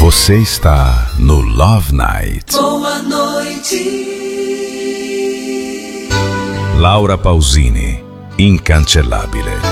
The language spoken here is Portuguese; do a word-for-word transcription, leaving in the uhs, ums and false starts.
Você está no Love Night. Boa noite. Laura Pausini, incancellabile.